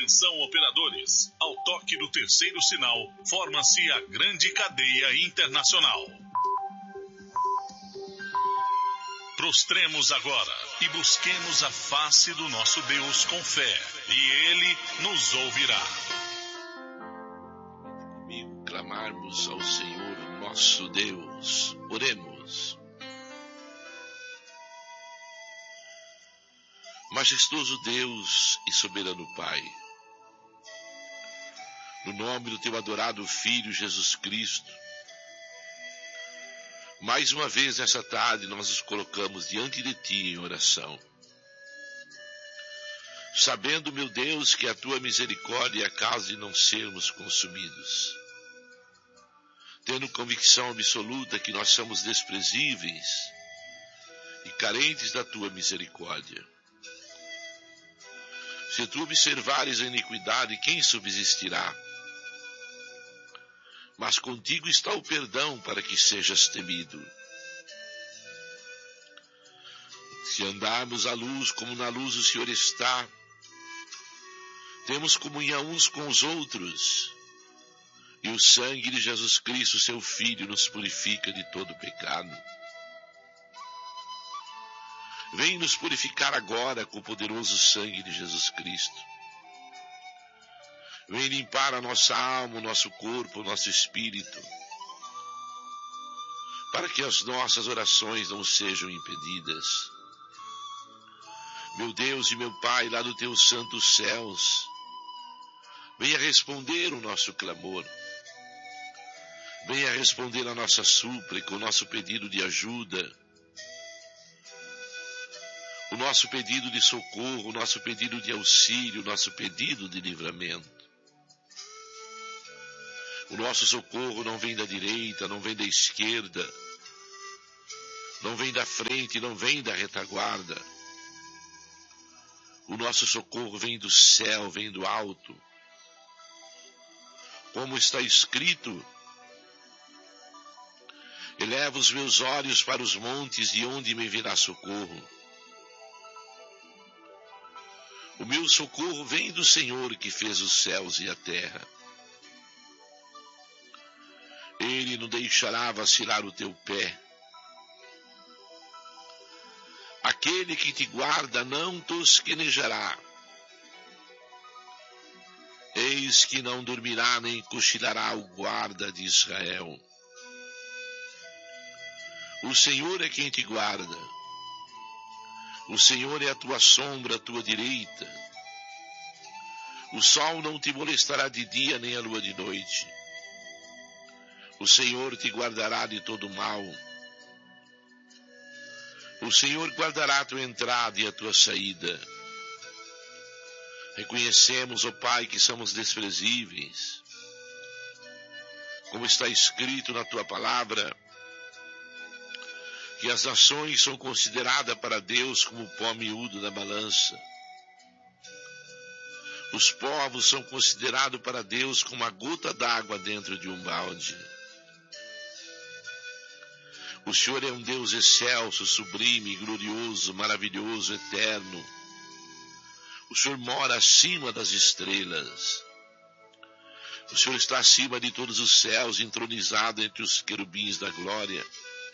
Atenção, operadores. Ao toque do terceiro sinal, forma-se a grande cadeia internacional. Prostremos agora e busquemos a face do nosso Deus com fé, e Ele nos ouvirá. Comigo clamarmos ao Senhor nosso Deus. Oremos. Majestoso Deus e soberano Pai, no nome do teu adorado Filho Jesus Cristo, mais uma vez nessa tarde nós nos colocamos diante de ti em oração, sabendo, meu Deus, que a tua misericórdia é a causa de não sermos consumidos, tendo convicção absoluta que nós somos desprezíveis e carentes da tua misericórdia. Se tu observares a iniquidade, quem subsistirá? Mas contigo está o perdão para que sejas temido. Se andarmos à luz como na luz o Senhor está, temos comunhão uns com os outros, e o sangue de Jesus Cristo, seu Filho, nos purifica de todo pecado. Vem nos purificar agora com o poderoso sangue de Jesus Cristo. Vem limpar a nossa alma, o nosso corpo, o nosso espírito, para que as nossas orações não sejam impedidas. Meu Deus e meu Pai, lá do teus santos céus, venha responder o nosso clamor. Venha responder a nossa súplica, o nosso pedido de ajuda, o nosso pedido de socorro, o nosso pedido de auxílio, o nosso pedido de livramento. O nosso socorro não vem da direita, não vem da esquerda, não vem da frente, não vem da retaguarda. O nosso socorro vem do céu, vem do alto. Como está escrito, eleva os meus olhos para os montes, de onde me virá socorro. O meu socorro vem do Senhor que fez os céus e a terra. Ele não deixará vacilar o teu pé. Aquele que te guarda não tosquenejará. Eis que não dormirá nem cochilará o guarda de Israel. O Senhor é quem te guarda. O Senhor é a tua sombra, a tua direita. O sol não te molestará de dia, nem a lua de noite. O Senhor te guardará de todo mal. O Senhor guardará a tua entrada e a tua saída. Reconhecemos, ó Pai, que somos desprezíveis. Como está escrito na tua palavra, que as nações são consideradas para Deus como o pó miúdo da balança. Os povos são considerados para Deus como a gota d'água dentro de um balde. O Senhor é um Deus excelso, sublime, glorioso, maravilhoso, eterno. O Senhor mora acima das estrelas. O Senhor está acima de todos os céus, entronizado entre os querubins da glória.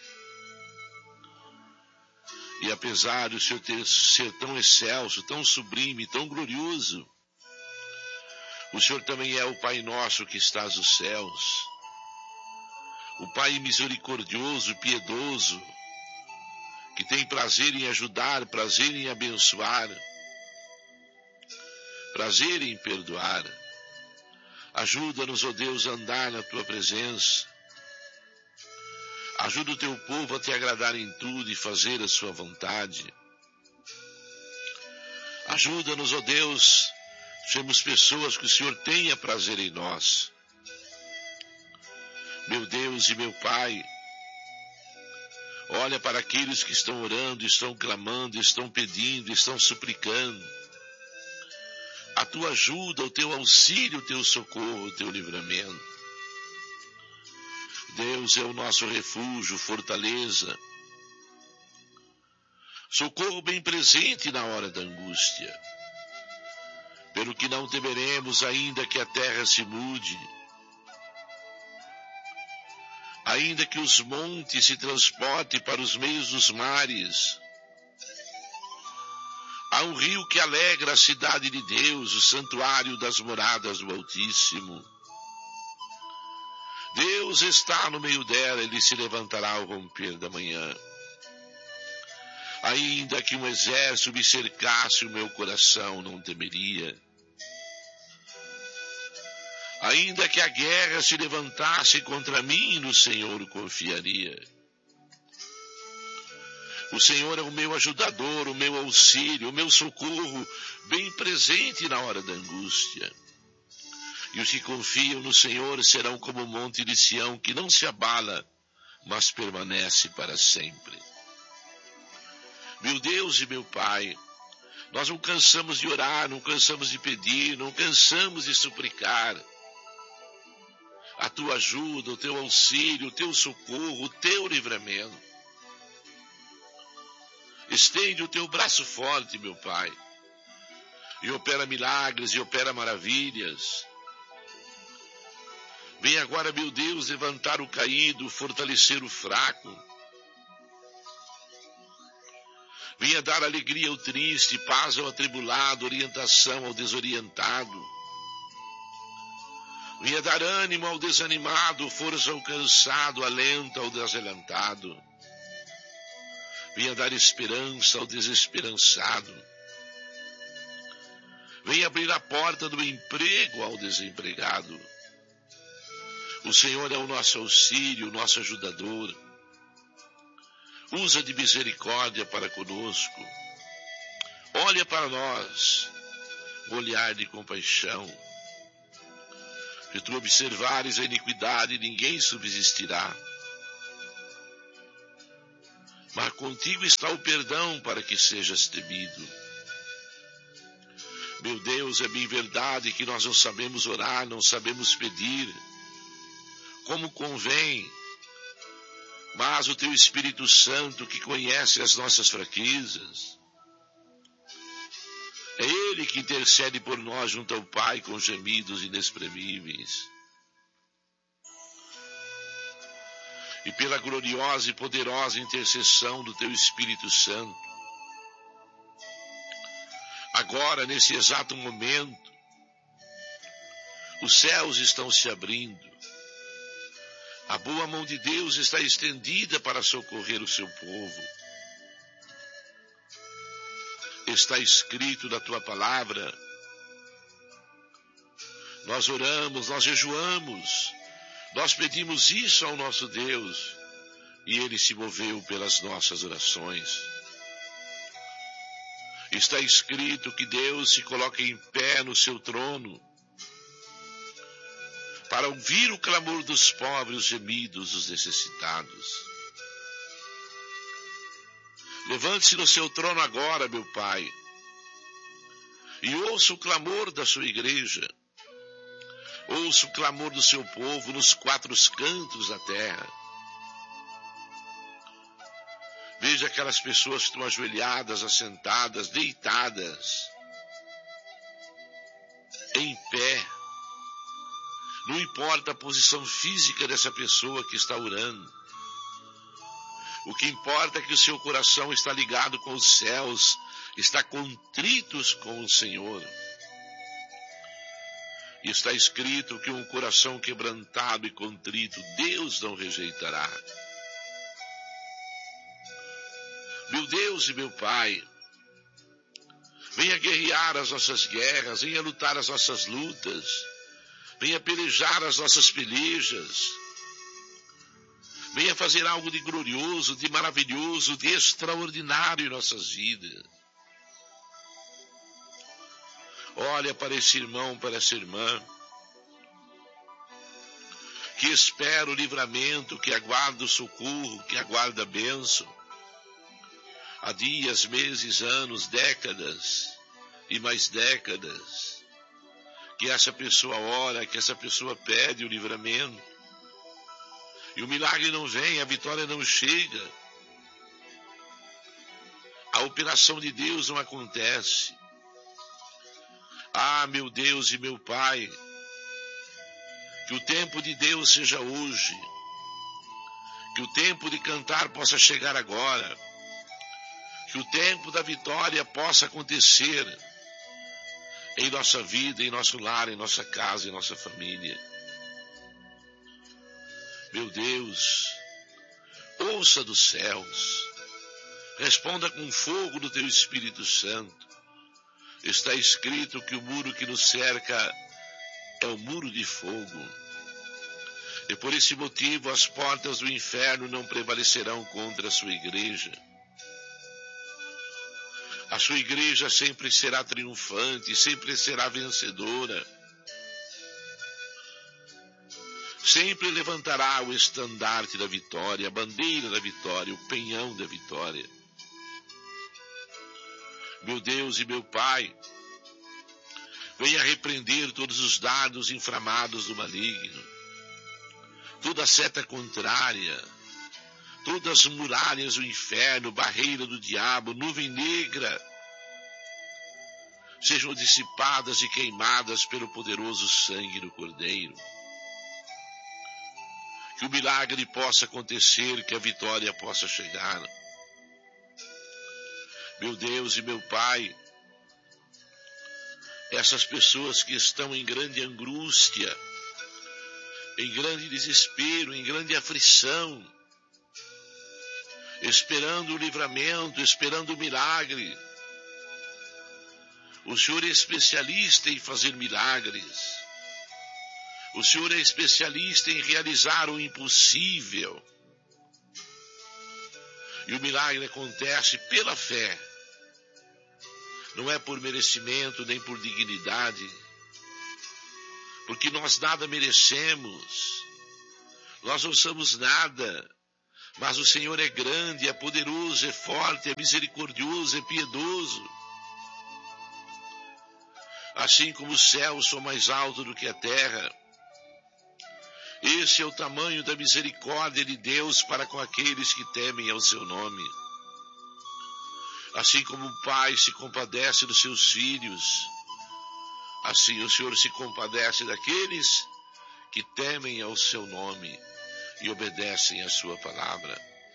E apesar do Senhor ser tão excelso, tão sublime, tão glorioso, o Senhor também é o Pai nosso que estás nos céus. O Pai misericordioso, piedoso, que tem prazer em ajudar, prazer em abençoar, prazer em perdoar. Ajuda-nos, ó Deus, a andar na tua presença. Ajuda o teu povo a te agradar em tudo e fazer a sua vontade. Ajuda-nos, ó Deus, sermos pessoas que o Senhor tenha prazer em nós. Meu Deus e meu Pai, olha para aqueles que estão orando, estão clamando, estão pedindo, estão suplicando. A tua ajuda, o teu auxílio, o teu socorro, o teu livramento. Deus é o nosso refúgio, fortaleza, socorro bem presente na hora da angústia. pelo que não temeremos, ainda que a terra se mude, ainda que os montes se transportem para os meios dos mares. Há um rio que alegra a cidade de Deus, o santuário das moradas do Altíssimo. Deus está no meio dela, ele se levantará ao romper da manhã. Ainda que um exército me cercasse, o meu coração não temeria. Ainda que a guerra se levantasse contra mim, no Senhor confiaria. O Senhor é o meu ajudador, o meu auxílio, o meu socorro, bem presente na hora da angústia. E os que confiam no Senhor serão como o monte de Sião, que não se abala, mas permanece para sempre. Meu Deus e meu Pai, nós não cansamos de orar, não cansamos de pedir, não cansamos de suplicar a tua ajuda, o teu auxílio, o teu socorro, o teu livramento. Estende o teu braço forte, meu Pai, e opera milagres e opera maravilhas. Vem agora, meu Deus, levantar o caído, fortalecer o fraco. Venha dar alegria ao triste, paz ao atribulado, orientação ao desorientado. Venha dar ânimo ao desanimado, força ao cansado, alento ao desalentado. Venha dar esperança ao desesperançado. Venha abrir a porta do emprego ao desempregado. O Senhor é o nosso auxílio, o nosso ajudador. Usa de misericórdia para conosco. Olha para nós, um olhar de compaixão. Se tu observares a iniquidade, ninguém subsistirá. Mas contigo está o perdão para que sejas temido. Meu Deus, é bem verdade que nós não sabemos orar, não sabemos pedir como convém, mas o teu Espírito Santo, que conhece as nossas fraquezas, é Ele que intercede por nós junto ao Pai com gemidos inexprimíveis. E pela gloriosa e poderosa intercessão do teu Espírito Santo, agora, nesse exato momento, os céus estão se abrindo. A boa mão de Deus está estendida para socorrer o seu povo. Está escrito na tua palavra. Nós oramos, nós jejuamos, nós pedimos isso ao nosso Deus, e Ele se moveu pelas nossas orações. Está escrito que Deus se coloca em pé no seu trono, para ouvir o clamor dos pobres, os gemidos dos necessitados. Levante-se no seu trono agora, meu Pai, e ouça o clamor da sua igreja. Ouça o clamor do seu povo nos quatro cantos da terra. Veja aquelas pessoas que estão ajoelhadas, assentadas, deitadas, em pé. Não importa a posição física dessa pessoa que está orando. O que importa é que o seu coração está ligado com os céus, está contritos com o Senhor. E está escrito que um coração quebrantado e contrito, Deus não rejeitará. Meu Deus e meu Pai, venha guerrear as nossas guerras, venha lutar as nossas lutas, venha pelejar as nossas pelejas, venha fazer algo de glorioso, de maravilhoso, de extraordinário em nossas vidas. Olha para esse irmão, para essa irmã, que espera o livramento, que aguarda o socorro, que aguarda a bênção. Há dias, meses, anos, décadas e mais décadas, que essa pessoa ora, que essa pessoa pede o livramento. E o milagre não vem, a vitória não chega. A operação de Deus não acontece. Ah, meu Deus e meu Pai, que o tempo de Deus seja hoje, que o tempo de cantar possa chegar agora, que o tempo da vitória possa acontecer em nossa vida, em nosso lar, em nossa casa, em nossa família. Meu Deus, ouça dos céus, responda com fogo do teu Espírito Santo. Está escrito que o muro que nos cerca é o muro de fogo. E por esse motivo as portas do inferno não prevalecerão contra a sua igreja. A sua igreja sempre será triunfante, sempre será vencedora. Sempre levantará o estandarte da vitória, a bandeira da vitória, o penhão da vitória. Meu Deus e meu Pai, venha repreender todos os dardos inflamados do maligno, toda seta contrária, todas as muralhas do inferno, barreira do diabo, nuvem negra, sejam dissipadas e queimadas pelo poderoso sangue do Cordeiro. Que o milagre possa acontecer, que a vitória possa chegar. Meu Deus e meu Pai, essas pessoas que estão em grande angústia, em grande desespero, em grande aflição, esperando o livramento, esperando o milagre. O Senhor é especialista em fazer milagres. O Senhor é especialista em realizar o impossível. E o milagre acontece pela fé. Não é por merecimento, nem por dignidade. Porque nós nada merecemos. Nós não somos nada. Mas o Senhor é grande, é poderoso, é forte, é misericordioso, é piedoso. Assim como os céus são mais altos do que a terra, esse é o tamanho da misericórdia de Deus para com aqueles que temem ao seu nome. Assim como o Pai se compadece dos seus filhos, assim o Senhor se compadece daqueles que temem ao seu nome e obedecem à sua palavra.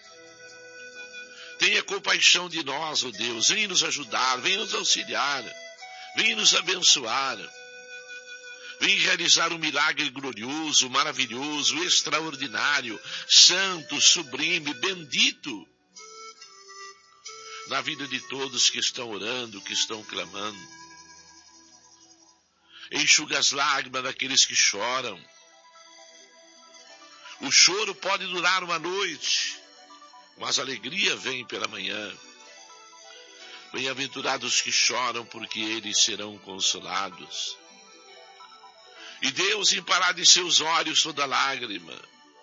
Tenha compaixão de nós, ó Deus, venha nos ajudar, venha nos auxiliar, venha nos abençoar. Vem realizar um milagre glorioso, maravilhoso, extraordinário, santo, sublime, bendito, na vida de todos que estão orando, que estão clamando. Enxuga as lágrimas daqueles que choram. O choro pode durar uma noite, mas a alegria vem pela manhã. Bem-aventurados que choram, porque eles serão consolados. E Deus imparará de seus olhos toda lágrima.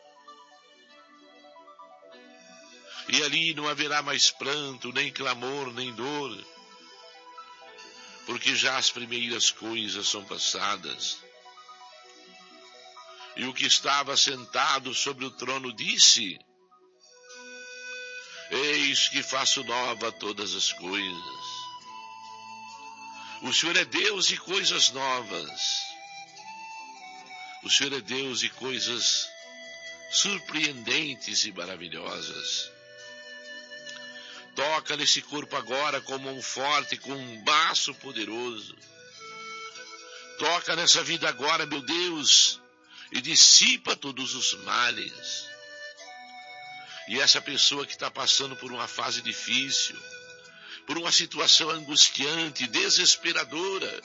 E ali não haverá mais pranto, nem clamor, nem dor, porque já as primeiras coisas são passadas. E o que estava sentado sobre o trono disse: Eis que faço nova todas as coisas. O Senhor é Deus de coisas novas. O Senhor é Deus de coisas surpreendentes e maravilhosas. Toca nesse corpo agora como um forte, com um braço poderoso. Toca nessa vida agora, meu Deus, e dissipa todos os males. E essa pessoa que está passando por uma fase difícil, por uma situação angustiante, desesperadora,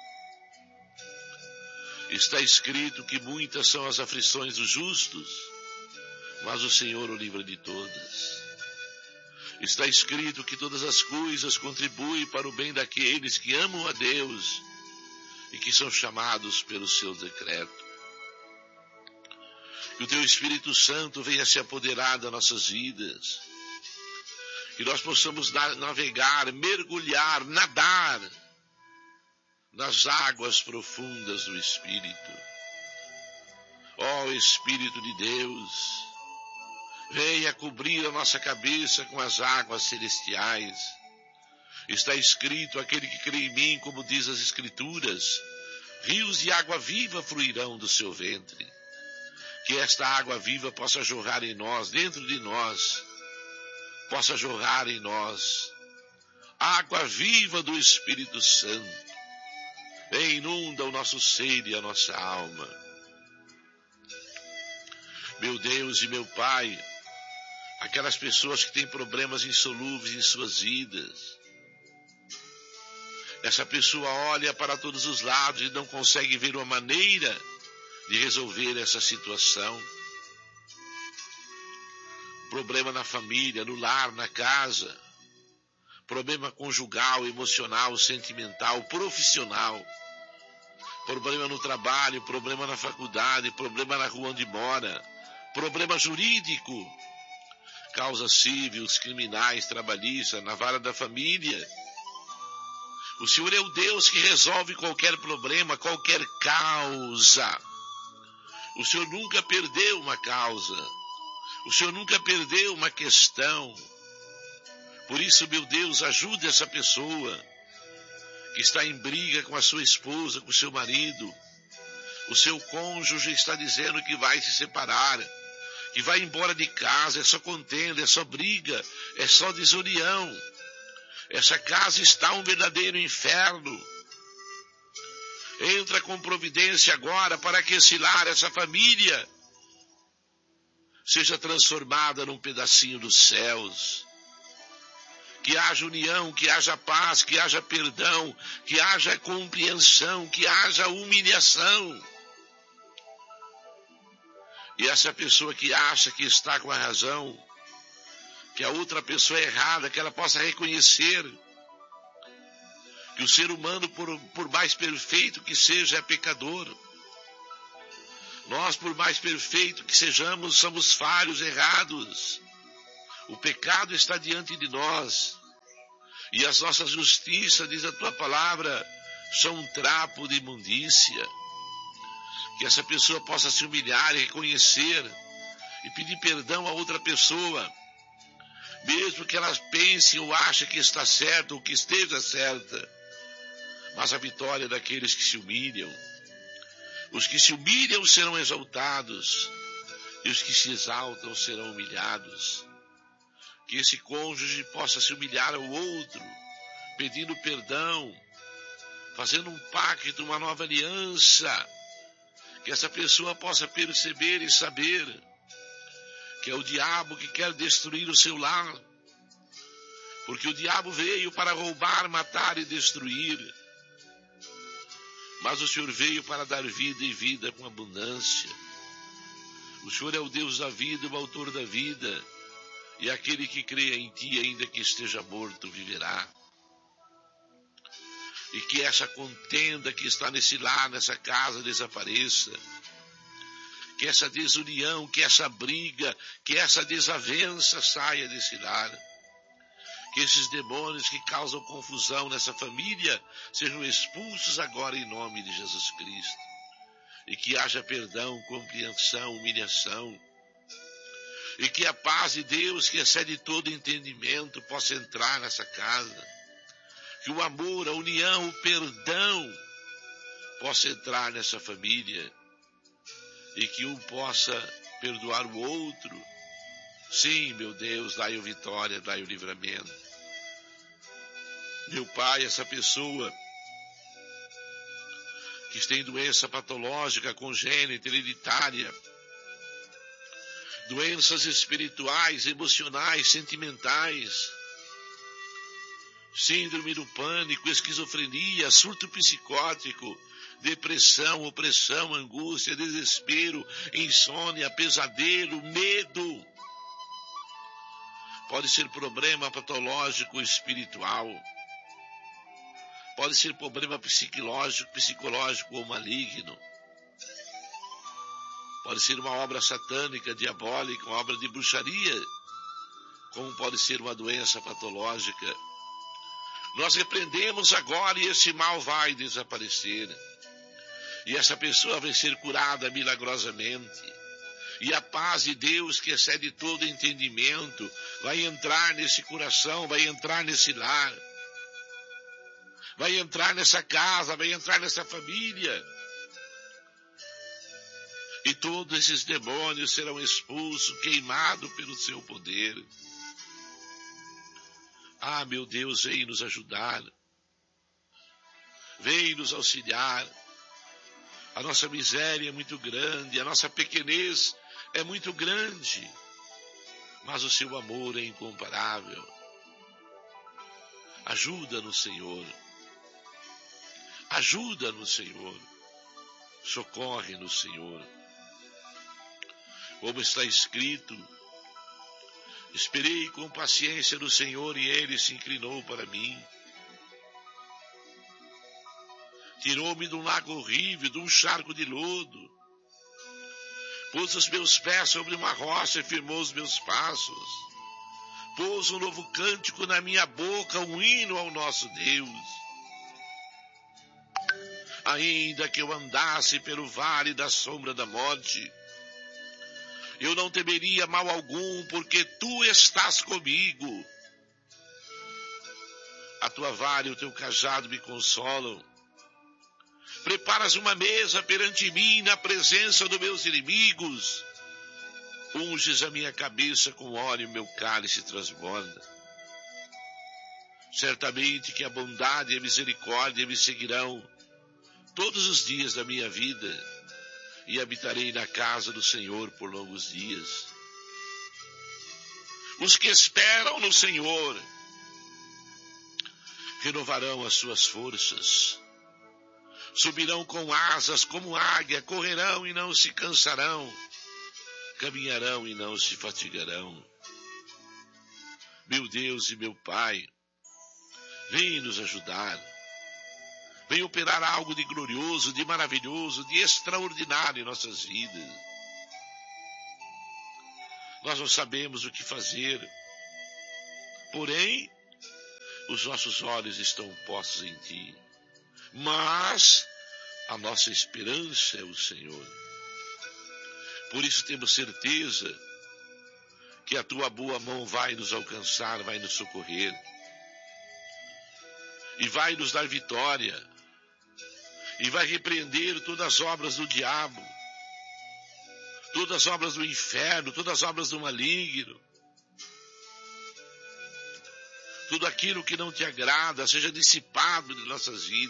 está escrito que muitas são as aflições dos justos, mas o Senhor o livra de todas. Está escrito que todas as coisas contribuem para o bem daqueles que amam a Deus e que são chamados pelo seu decreto. Que o teu Espírito Santo venha se apoderar das nossas vidas. Que nós possamos navegar, mergulhar, nadar nas águas profundas do Espírito. Ó Espírito de Deus, venha cobrir a nossa cabeça com as águas celestiais. Está escrito: aquele que crê em mim, como diz as Escrituras, rios de água viva fluirão do seu ventre. Que esta água viva possa jorrar em nós, dentro de nós, possa jorrar em nós. Água viva do Espírito Santo. Inunda o nosso ser e a nossa alma. Meu Deus e meu Pai, aquelas pessoas que têm problemas insolúveis em suas vidas, essa pessoa olha para todos os lados e não consegue ver uma maneira de resolver essa situação. Problema na família, no lar, na casa. Problema conjugal, emocional, sentimental, profissional. Problema no trabalho, problema na faculdade, problema na rua onde mora. Problema jurídico. Causas cíveis, criminais, trabalhistas, na vara da família. O Senhor é o Deus que resolve qualquer problema, qualquer causa. O Senhor nunca perdeu uma causa. O Senhor nunca perdeu uma questão. Por isso, meu Deus, ajude essa pessoa que está em briga com a sua esposa, com o seu marido. O seu cônjuge está dizendo que vai se separar, que vai embora de casa. É só contenda, é só briga, é só desunião. Essa casa está um verdadeiro inferno. Entra com providência agora para que esse lar, essa família, seja transformada num pedacinho dos céus. Que haja união, que haja paz, que haja perdão, que haja compreensão, que haja humilhação. E essa pessoa que acha que está com a razão, que a outra pessoa é errada, que ela possa reconhecer que o ser humano, por mais perfeito que seja, é pecador. Nós, por mais perfeito que sejamos, somos falhos, errados. O pecado está diante de nós. E as nossas justiças, diz a tua palavra, são um trapo de imundícia. Que essa pessoa possa se humilhar e reconhecer e pedir perdão a outra pessoa, mesmo que ela pense ou ache que está certa ou que esteja certa. Mas a vitória é daqueles que se humilham. Os que se humilham serão exaltados, e os que se exaltam serão humilhados. Que esse cônjuge possa se humilhar ao outro, pedindo perdão, fazendo um pacto, uma nova aliança. Que essa pessoa possa perceber e saber que é o diabo que quer destruir o seu lar. Porque o diabo veio para roubar, matar e destruir. Mas o Senhor veio para dar vida e vida com abundância. O Senhor é o Deus da vida, o autor da vida. E aquele que crê em ti, ainda que esteja morto, viverá. E que essa contenda que está nesse lar, nessa casa, desapareça. Que essa desunião, que essa briga, que essa desavença saia desse lar. Que esses demônios que causam confusão nessa família sejam expulsos agora em nome de Jesus Cristo. E que haja perdão, compreensão, humilhação. E que a paz de Deus, que excede todo entendimento, possa entrar nessa casa. Que o amor, a união, o perdão possa entrar nessa família. E que um possa perdoar o outro. Sim, meu Deus, dai-o vitória, dai-o livramento. Meu Pai, essa pessoa que tem doença patológica, congênita, hereditária, doenças espirituais, emocionais, sentimentais, síndrome do pânico, esquizofrenia, surto psicótico, depressão, opressão, angústia, desespero, insônia, pesadelo, medo. Pode ser problema patológico espiritual. Pode ser problema psicológico ou maligno. Pode ser uma obra satânica, diabólica, uma obra de bruxaria. Como pode ser uma doença patológica. Nós repreendemos agora e esse mal vai desaparecer. E essa pessoa vai ser curada milagrosamente. E a paz de Deus, que excede todo entendimento, vai entrar nesse coração, vai entrar nesse lar. vai entrar nessa casa, vai entrar nessa família. E todos esses demônios serão expulsos, queimados pelo seu poder. Ah, meu Deus, vem nos ajudar. Vem nos auxiliar. A nossa miséria é muito grande, a nossa pequenez é muito grande, mas o seu amor é incomparável. Ajuda-nos, Senhor. Ajuda-nos, Senhor. Socorre-nos, Senhor. Como está escrito, esperei com paciência no Senhor e Ele se inclinou para mim. Tirou-me de um lago horrível, de um charco de lodo. Pôs os meus pés sobre uma rocha e firmou os meus passos. Pôs um novo cântico na minha boca, um hino ao nosso Deus. Ainda que eu andasse pelo vale da sombra da morte, eu não temeria mal algum, porque tu estás comigo. A tua vara e o teu cajado me consolam. Preparas uma mesa perante mim na presença dos meus inimigos. Unges a minha cabeça com óleo e meu cálice transborda. Certamente que a bondade e a misericórdia me seguirão todos os dias da minha vida, e habitarei na casa do Senhor por longos dias. Os que esperam no Senhor renovarão as suas forças, subirão com asas como águia, correrão e não se cansarão, caminharão e não se fatigarão. Meu Deus e meu Pai, vem nos ajudar. Vem operar algo de glorioso, de maravilhoso, de extraordinário em nossas vidas. Nós não sabemos o que fazer, porém, os nossos olhos estão postos em Ti. Mas a nossa esperança é o Senhor. Por isso temos certeza que a Tua boa mão vai nos alcançar, vai nos socorrer. E vai nos dar vitória. E vai repreender todas as obras do diabo, todas as obras do inferno, todas as obras do maligno. Tudo aquilo que não te agrada seja dissipado de nossas vidas.